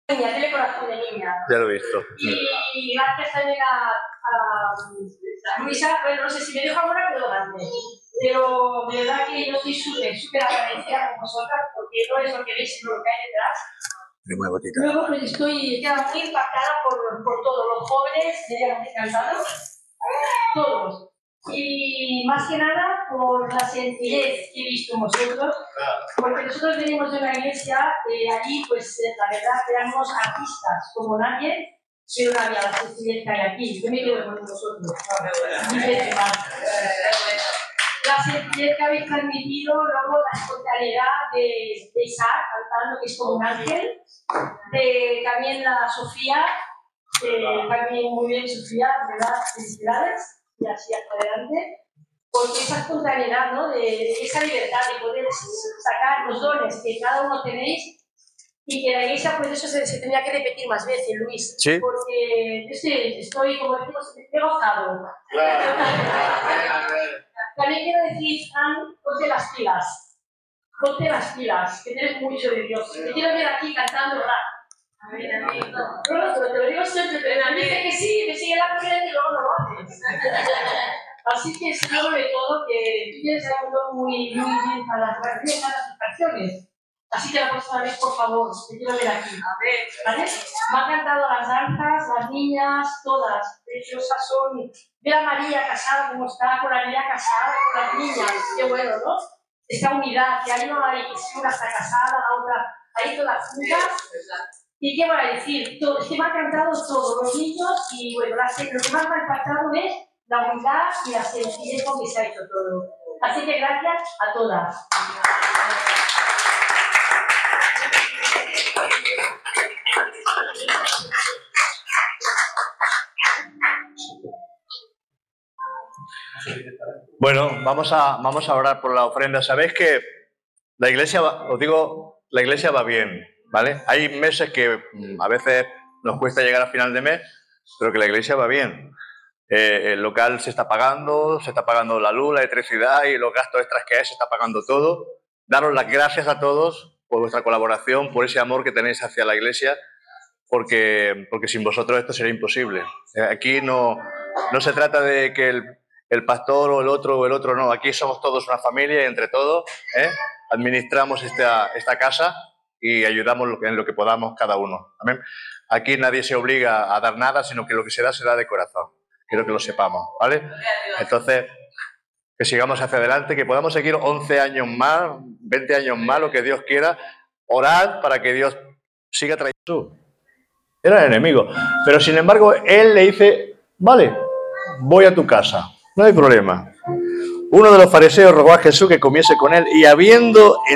niña, tiene corazón de niña. Ya lo he visto. Y gracias también a Luisa, bueno, no sé si me dejo ahora, pero grande. Pero de verdad que yo estoy súper agradecida con vosotras, porque no es lo que veis, sino lo que hay detrás. Luego pues estoy muy impactada por todos los jóvenes, medianamente cansados, todos. Y más que nada por la sencillez que he visto en vosotros, porque nosotros venimos de una iglesia allí, pues la verdad, éramos artistas como nadie, pero no había la sencillez que hay aquí. Yo me quedo con vosotros. La sencillez que habéis transmitido, luego la espontaneidad de Isaac cantando, que es como un ángel, de también la Sofía, también muy bien Sofía, ¿verdad? Felicidades. Y así hacia adelante, porque esa espontaneidad, ¿no? de esa libertad de poder sacar los dones que cada uno tenéis y que la iglesia, pues eso se tendría que repetir más veces, Luis, ¿sí? Porque estoy, como decimos, he gozado. También quiero decir, Fran, ponte las pilas, que tienes mucho de Dios. Te quiero ver aquí cantando rap. No, pero te lo digo siempre, pero me dice que sí, me sigue la corriente y luego no lo haces. Así que seguro de todo que tú tienes algo muy bien para las canciones. Así que la próxima vez, por favor, te quiero ver aquí. ¿Vale? Me han cantado las danzas, las niñas, todas. Preciosas son. Ver a María casada como está, con la niña casada, con las niñas. Qué bueno, ¿no? Esta unidad, que hay una está casada, la otra, ahí todas juntas. ¿Y qué voy a decir? Todo, es que me han cantado todos los niños y bueno, lo que más me ha impactado es la unidad y la sencillez con que se ha hecho todo. Así que gracias a todas. Bueno, vamos a orar por la ofrenda. Sabéis que la iglesia, os digo, la iglesia va bien, ¿vale? Hay meses que a veces nos cuesta llegar a final de mes, pero que la iglesia va bien. El local se está pagando la luz, la electricidad y los gastos extras que hay, se está pagando todo. Daros las gracias a todos por vuestra colaboración, por ese amor que tenéis hacia la iglesia, porque sin vosotros esto sería imposible. Aquí no se trata de que el pastor o el otro no. Aquí somos todos una familia y entre todos administramos esta casa y ayudamos en lo que podamos cada uno. ¿Amén? Aquí nadie se obliga a dar nada, sino que lo que se da de corazón. Quiero que lo sepamos, ¿vale? Entonces, que sigamos hacia adelante, que podamos seguir 11 años más, 20 años más, lo que Dios quiera. Orad para que Dios siga trayendo. Era el enemigo. Pero sin embargo, él le dice, vale, voy a tu casa, no hay problema. Uno de los fariseos rogó a Jesús que comiese con él y habiendo